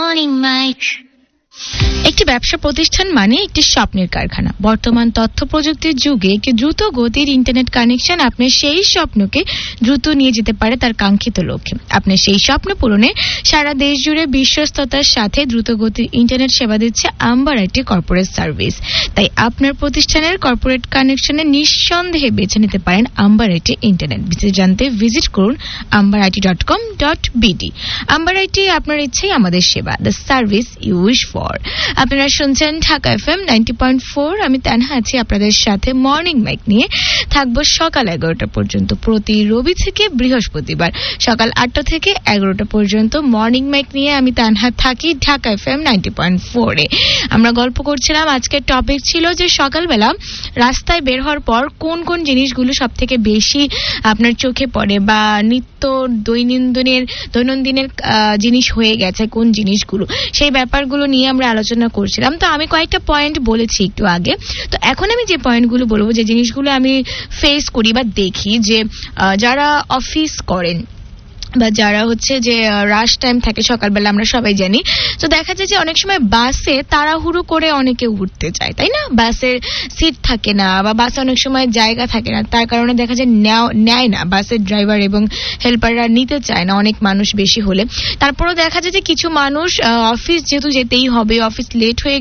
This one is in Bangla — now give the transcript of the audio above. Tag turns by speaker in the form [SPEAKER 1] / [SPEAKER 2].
[SPEAKER 1] Morning Mike.
[SPEAKER 2] একটি ব্যবসা প্রতিষ্ঠান মানে একটি স্বপ্নের কারখানা। বর্তমান তথ্য প্রযুক্তির যুগে একটি দ্রুত গতির ইন্টারনেট কানেকশন আপনার সেই স্বপ্নকে দ্রুত নিয়ে যেতে পারে তার কাঙ্ক্ষিত লক্ষ্যে। আপনার সেই স্বপ্ন পূরণে সারা দেশ জুড়ে বিশ্বস্ততার সাথে দ্রুত গতির ইন্টারনেট সেবা দিচ্ছে আম্বার আইটি কর্পোরেট সার্ভিস। তাই আপনার প্রতিষ্ঠানের কর্পোরেট কানেকশনে নিঃসন্দেহে বেছে নিতে পারেন আম্বার আইটি ইন্টারনেট। বিস্তারিত জানতে ভিজিট করুন ambarit.com.bd। আম্বার আইটি, আপনার ইচ্ছেই আমাদের সেবা, the service you wish for. আপনারা শুনছেন ঢাকা FM 90.4। আমি তানহা আছি আপনাদের সাথে মর্নিং মাইক নিয়ে। থাকবো সকাল 11টা পর্যন্ত, প্রতি রবি থেকে বৃহস্পতিবার সকাল 8টা থেকে 11টা পর্যন্ত মর্নিং মাইক নিয়ে আমি তানহা থাকি ঢাকা FM 90.4 এ। আমরা গল্প করছিলাম, আজকের টপিক ছিল যে সকালবেলা রাস্তায় বের হওয়ার পর কোন কোন জিনিসগুলো সব থেকে বেশি আপনার চোখে পড়ে বা নিত্য দৈনন্দিনের জিনিস হয়ে গেছে কোন জিনিসগুলো, সেই ব্যাপারগুলো নিয়ে আমরা আলোচনা করছিলাম। তো আমি কয়েকটা পয়েন্ট বলেছি একটু আগে। তো এখন আমি যে পয়েন্টগুলো বলবো, যে জিনিসগুলো আমি ফেস করি বা দেখি, যে যারা অফিস করেন বা যারা হচ্ছে যে রাশ টাইম থাকে সকালবেলা, আমরা সবাই জানি। তো দেখা যায় যে অনেক সময় বাসে তাড়াহুড়ো করে অনেকে উঠতে চায়, তাই না? বাসের সিট থাকে না বা বাসে অনেক সময় জায়গা থাকে না, তার কারণে দেখা যায় নেয় না বাসের ড্রাইভার এবং হেল্পাররা নিতে চায় না অনেক মানুষ বেশি হলে। তারপরেও দেখা যায় যে কিছু মানুষ অফিস যেহেতু যেতেই হবে, অফিস লেট হয়ে